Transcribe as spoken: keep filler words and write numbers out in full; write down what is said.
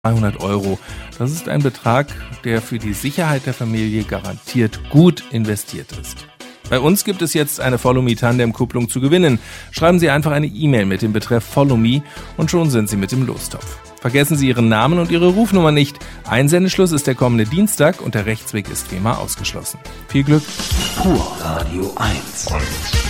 dreihundert Euro. Das ist ein Betrag, der für die Sicherheit der Familie garantiert gut investiert ist. Bei uns gibt es jetzt eine Follow Me Tandem-Kupplung zu gewinnen. Schreiben Sie einfach eine E-Mail mit dem Betreff Follow Me und schon sind Sie mit im Lostopf. Vergessen Sie Ihren Namen und Ihre Rufnummer nicht. Einsendeschluss ist der kommende Dienstag und der Rechtsweg ist wie immer ausgeschlossen. Viel Glück. Pur Radio eins.